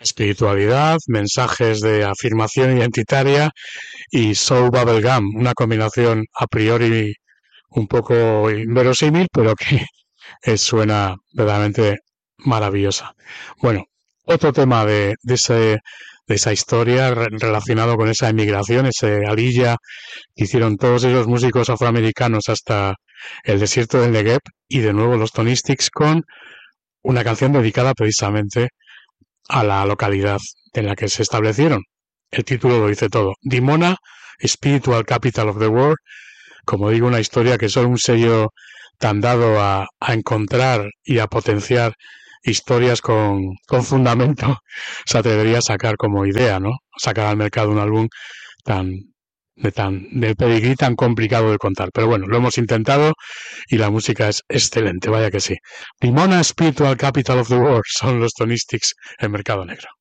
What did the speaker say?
espiritualidad, mensajes de afirmación identitaria y soul bubblegum, una combinación a priori un poco inverosímil, pero que suena verdaderamente maravillosa. Bueno, otro tema de esa historia relacionado con esa emigración, ese aliyah que hicieron todos esos músicos afroamericanos hasta el desierto del Negev, y de nuevo los Tonistics con una canción dedicada precisamente a la localidad en la que se establecieron. El título lo dice todo. Dimona, Spiritual Capital of the World. Como digo, una historia que solo un sello tan dado a encontrar y a potenciar historias con fundamento se atrevería a sacar como idea, ¿no? Sacar al mercado un álbum de pedigrí tan complicado de contar. Pero bueno, lo hemos intentado y la música es excelente, vaya que sí. Dimona, Spiritual Capital of the World, son los Tonistics en Mercado Negro.